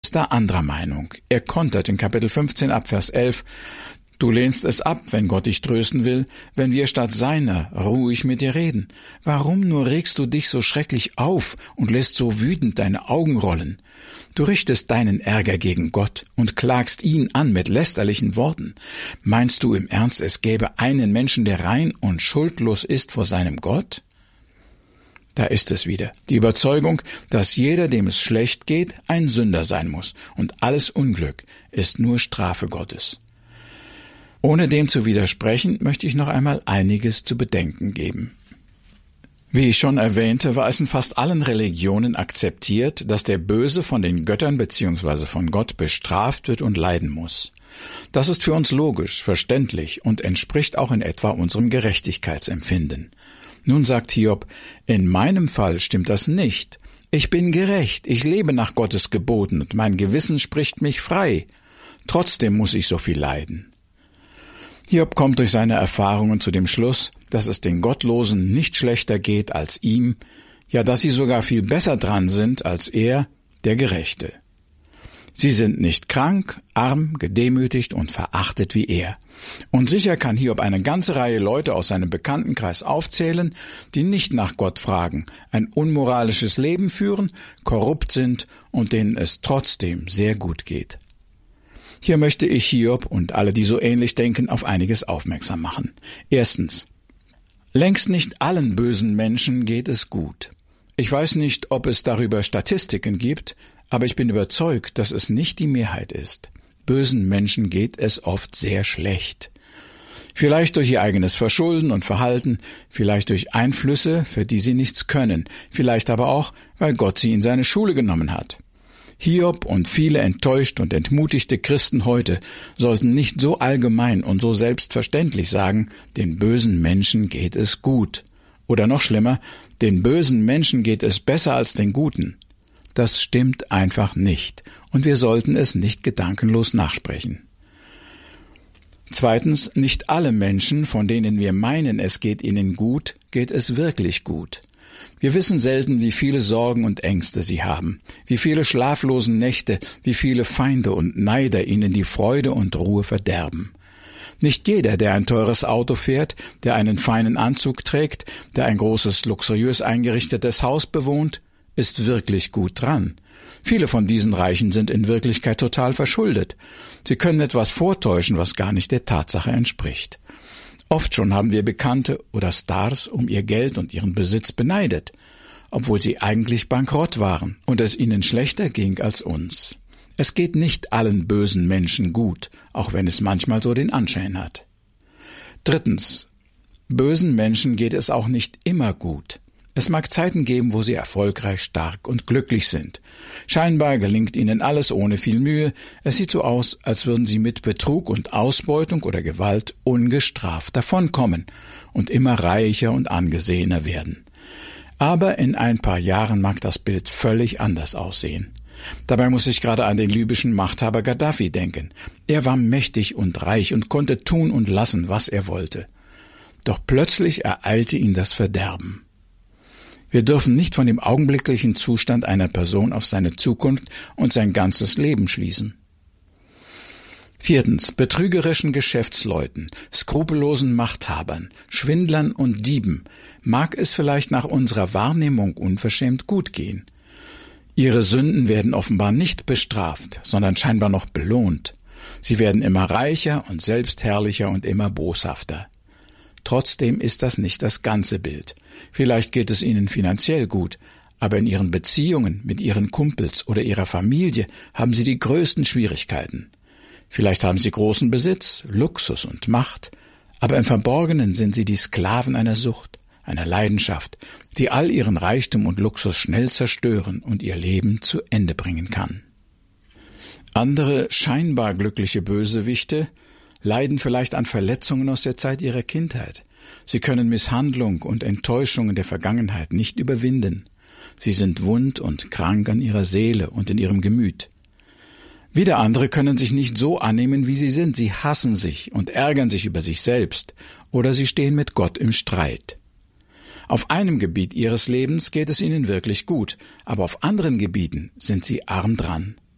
ist da anderer Meinung. Er kontert in Kapitel 15 ab Vers 11: Du lehnst es ab, wenn Gott dich trösten will, wenn wir statt seiner ruhig mit dir reden. Warum nur regst du dich so schrecklich auf und lässt so wütend deine Augen rollen? Du richtest deinen Ärger gegen Gott und klagst ihn an mit lästerlichen Worten. Meinst du im Ernst, es gäbe einen Menschen, der rein und schuldlos ist vor seinem Gott? Da ist es wieder, die Überzeugung, dass jeder, dem es schlecht geht, ein Sünder sein muss, und alles Unglück ist nur Strafe Gottes. Ohne dem zu widersprechen, möchte ich noch einmal einiges zu bedenken geben. Wie ich schon erwähnte, war es in fast allen Religionen akzeptiert, dass der Böse von den Göttern bzw. von Gott bestraft wird und leiden muss. Das ist für uns logisch, verständlich und entspricht auch in etwa unserem Gerechtigkeitsempfinden. Nun sagt Hiob: In meinem Fall stimmt das nicht. Ich bin gerecht, ich lebe nach Gottes Geboten und mein Gewissen spricht mich frei. Trotzdem muss ich so viel leiden. Hiob kommt durch seine Erfahrungen zu dem Schluss, dass es den Gottlosen nicht schlechter geht als ihm, ja, dass sie sogar viel besser dran sind als er, der Gerechte. Sie sind nicht krank, arm, gedemütigt und verachtet wie er. Und sicher kann Hiob eine ganze Reihe Leute aus seinem Bekanntenkreis aufzählen, die nicht nach Gott fragen, ein unmoralisches Leben führen, korrupt sind und denen es trotzdem sehr gut geht. Hier möchte ich Hiob und alle, die so ähnlich denken, auf einiges aufmerksam machen. Erstens: Längst nicht allen bösen Menschen geht es gut. Ich weiß nicht, ob es darüber Statistiken gibt, aber ich bin überzeugt, dass es nicht die Mehrheit ist. Bösen Menschen geht es oft sehr schlecht. Vielleicht durch ihr eigenes Verschulden und Verhalten, vielleicht durch Einflüsse, für die sie nichts können, vielleicht aber auch, weil Gott sie in seine Schule genommen hat. Hiob und viele enttäuscht und entmutigte Christen heute sollten nicht so allgemein und so selbstverständlich sagen, den bösen Menschen geht es gut. Oder noch schlimmer, den bösen Menschen geht es besser als den Guten. Das stimmt einfach nicht, und wir sollten es nicht gedankenlos nachsprechen. Zweitens: Nicht alle Menschen, von denen wir meinen, es geht ihnen gut, geht es wirklich gut. Wir wissen selten, wie viele Sorgen und Ängste sie haben, wie viele schlaflose Nächte, wie viele Feinde und Neider ihnen die Freude und Ruhe verderben. Nicht jeder, der ein teures Auto fährt, der einen feinen Anzug trägt, der ein großes, luxuriös eingerichtetes Haus bewohnt, ist wirklich gut dran. Viele von diesen Reichen sind in Wirklichkeit total verschuldet. Sie können etwas vortäuschen, was gar nicht der Tatsache entspricht. Oft schon haben wir Bekannte oder Stars um ihr Geld und ihren Besitz beneidet, obwohl sie eigentlich bankrott waren und es ihnen schlechter ging als uns. Es geht nicht allen bösen Menschen gut, auch wenn es manchmal so den Anschein hat. Drittens: Bösen Menschen geht es auch nicht immer gut. Es mag Zeiten geben, wo sie erfolgreich, stark und glücklich sind. Scheinbar gelingt ihnen alles ohne viel Mühe. Es sieht so aus, als würden sie mit Betrug und Ausbeutung oder Gewalt ungestraft davonkommen und immer reicher und angesehener werden. Aber in ein paar Jahren mag das Bild völlig anders aussehen. Dabei muss ich gerade an den libyschen Machthaber Gaddafi denken. Er war mächtig und reich und konnte tun und lassen, was er wollte. Doch plötzlich ereilte ihn das Verderben. Wir dürfen nicht von dem augenblicklichen Zustand einer Person auf seine Zukunft und sein ganzes Leben schließen. Viertens: Betrügerischen Geschäftsleuten, skrupellosen Machthabern, Schwindlern und Dieben mag es vielleicht nach unserer Wahrnehmung unverschämt gut gehen. Ihre Sünden werden offenbar nicht bestraft, sondern scheinbar noch belohnt. Sie werden immer reicher und selbstherrlicher und immer boshafter. Trotzdem ist das nicht das ganze Bild. Vielleicht geht es ihnen finanziell gut, aber in ihren Beziehungen mit ihren Kumpels oder ihrer Familie haben sie die größten Schwierigkeiten. Vielleicht haben sie großen Besitz, Luxus und Macht, aber im Verborgenen sind sie die Sklaven einer Sucht, einer Leidenschaft, die all ihren Reichtum und Luxus schnell zerstören und ihr Leben zu Ende bringen kann. Andere scheinbar glückliche Bösewichte leiden vielleicht an Verletzungen aus der Zeit ihrer Kindheit. Sie können Misshandlung und Enttäuschungen der Vergangenheit nicht überwinden. Sie sind wund und krank an ihrer Seele und in ihrem Gemüt. Wieder andere können sich nicht so annehmen, wie sie sind. Sie hassen sich und ärgern sich über sich selbst, oder sie stehen mit Gott im Streit. Auf einem Gebiet ihres Lebens geht es ihnen wirklich gut, aber auf anderen Gebieten sind sie arm dran.